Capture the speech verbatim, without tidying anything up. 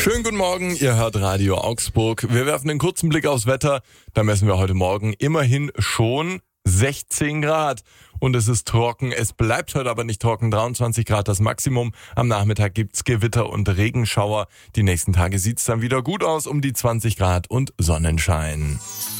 Schönen guten Morgen, ihr hört Radio Augsburg. Wir werfen einen kurzen Blick aufs Wetter. Da messen wir heute Morgen immerhin schon sechzehn Grad. Und es ist trocken. Es bleibt heute aber nicht trocken. dreiundzwanzig Grad das Maximum. Am Nachmittag gibt's Gewitter und Regenschauer. Die nächsten Tage sieht's dann wieder gut aus, um die zwanzig Grad und Sonnenschein.